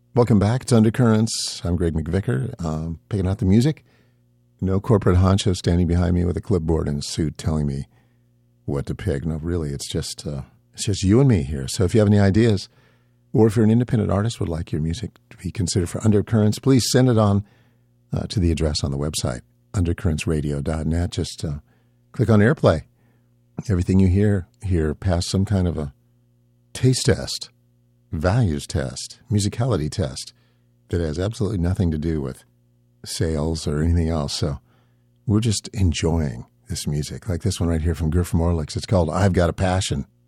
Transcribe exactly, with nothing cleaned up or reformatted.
Welcome back. It's Undercurrents. I'm Greg McVicker, um, picking out the music. No corporate honcho standing behind me with a clipboard and a suit telling me what to pick. No, really, it's just uh, it's just you and me here. So if you have any ideas, or if you're an independent artist would like your music to be considered for Undercurrents, please send it on uh, to the address on the website, undercurrents radio dot net. Just uh, click on AirPlay. Everything you hear here pass some kind of a taste test, values test, musicality test that has absolutely nothing to do with sales or anything else. So we're just enjoying this music, like this one right here from Gurf Morlix. It's called I've Got a Passion.